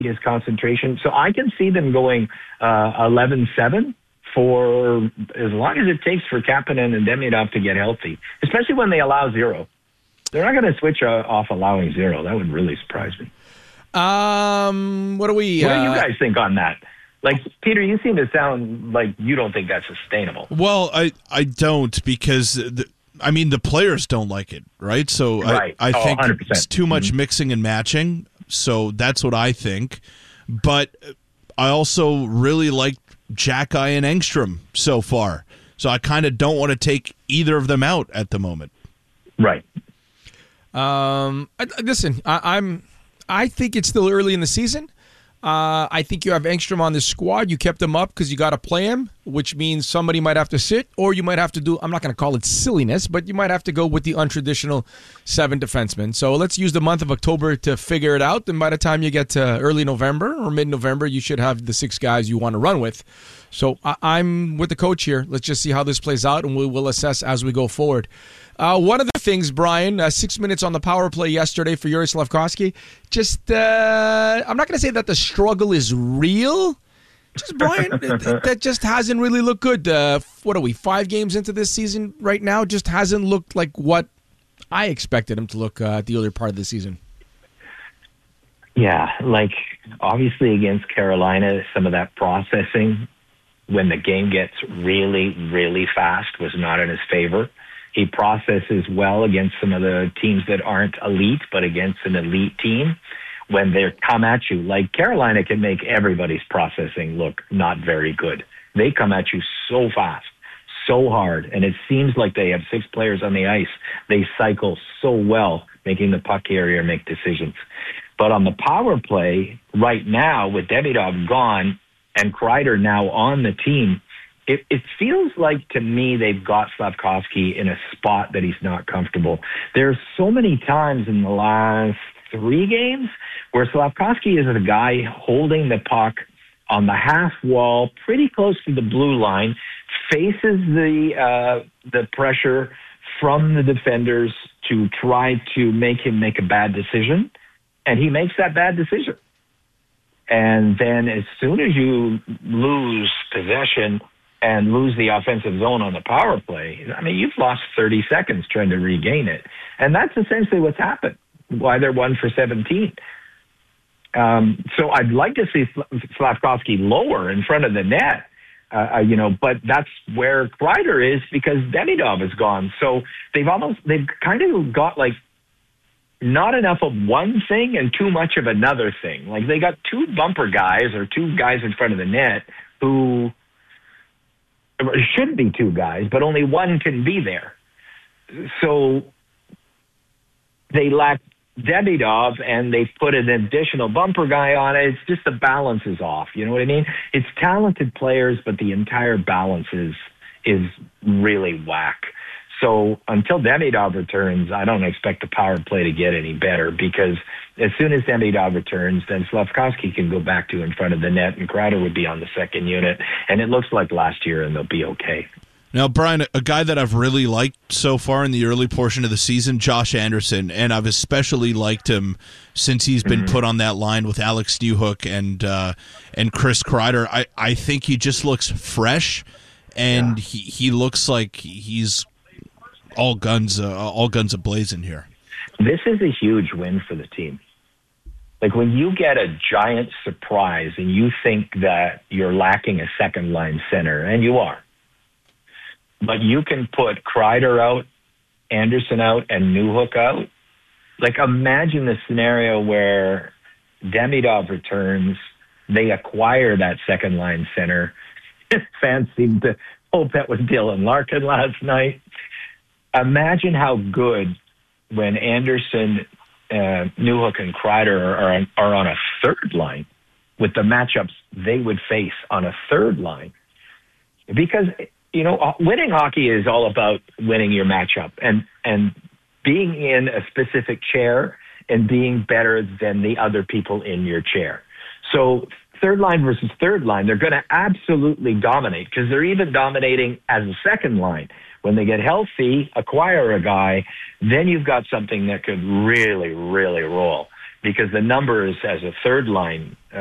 his concentration. So I can see them going 11-7 for as long as it takes for Kapanen and Demidov to get healthy, especially when they allow zero. They're not going to switch off allowing zero. That would really surprise me. What do you guys think on that? Like, Peter, you seem to sound like you don't think that's sustainable. Well, I don't, because the players don't like it, right? So right. I think 100%. It's too much mixing and matching. So that's what I think. But I also really like Xhekaj and Engstrom so far. So I kind of don't want to take either of them out at the moment. Right. Listen, I think it's still early in the season. I think you have Engstrom on the squad. You kept him up because you got to play him, which means somebody might have to sit, or you might have to do, I'm not going to call it silliness, but you might have to go with the untraditional 7 defensemen. So let's use the month of October to figure it out. And by the time you get to early November or mid-November, you should have the 6 guys you want to run with. So I'm with the coach here. Let's just see how this plays out, and we'll assess as we go forward. One of the things, Brian, 6 minutes on the power play yesterday for Yuri Slafkovsky. Just, I'm not going to say that the struggle is real. Just, Brian, that just hasn't really looked good. What are we, 5 games into this season right now? Just hasn't looked like what I expected him to look at the earlier part of the season. Yeah, like, obviously against Carolina, some of that processing when the game gets really, really fast was not in his favor. He processes well against some of the teams that aren't elite, but against an elite team, when they come at you, like Carolina can make everybody's processing look not very good. They come at you so fast, so hard, and it seems like they have 6 players on the ice. They cycle so well, making the puck carrier make decisions. But on the power play, right now, with Demidov gone and Kreider now on the team, it feels like, to me, they've got Slafkovsky in a spot that he's not comfortable. There's so many times in the last 3 games where Slafkovsky is a guy holding the puck on the half wall, pretty close to the blue line, faces the pressure from the defenders to try to make him make a bad decision, and he makes that bad decision. And then as soon as you lose possession and lose the offensive zone on the power play, I mean, you've lost 30 seconds trying to regain it. And that's essentially what's happened, why they're 1 for 17. So I'd like to see Slafkovsky lower in front of the net, but that's where Kreider is because Demidov is gone. So they've kind of got like not enough of one thing and too much of another thing. Like they got 2 bumper guys or 2 guys in front of the net who should be 2 guys, but only one can be there. So they lack Demidov, and they put an additional bumper guy on it. It's just the balance is off. You know what I mean? It's talented players, but the entire balance is really whack. So until Demidov returns, I don't expect the power play to get any better because as soon as Demidov returns, then Slafkovsky can go back to in front of the net and Kreider would be on the second unit. And it looks like last year and they'll be okay. Now, Brian, a guy that I've really liked so far in the early portion of the season, Josh Anderson, and I've especially liked him since he's been put on that line with Alex Newhook and Chris Kreider. I think he just looks fresh, and he looks like he's all guns a-blazing here. This is a huge win for the team. Like when you get a giant surprise and you think that you're lacking a second-line center, and you are, but you can put Kreider out, Anderson out, and Newhook out. Like imagine the scenario where Demidov returns, they acquire that second-line center. Fans seem to hope that was Dylan Larkin last night. Imagine how good when Anderson, Newhook, and Kreider are on a third line with the matchups they would face on a third line. Because, winning hockey is all about winning your matchup and being in a specific chair and being better than the other people in your chair. So third line versus third line, they're going to absolutely dominate because they're even dominating as a second line. When they get healthy, acquire a guy, then you've got something that could really, really roll. because the numbers as a third line